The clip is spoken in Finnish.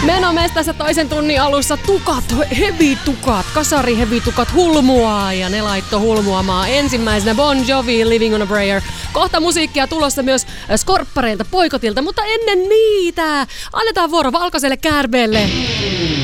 Menomestassa toisen tunnin alussa hevitukat, kasarihevitukat hulmuaa ja ne laitto hulmuamaan ensimmäisenä Bon Jovi, Living on a Prayer. Kohta musiikkia tulossa myös Skorppareilta, Poikotilta, mutta ennen niitä annetaan vuoro Valkoiselle Kärbeelle.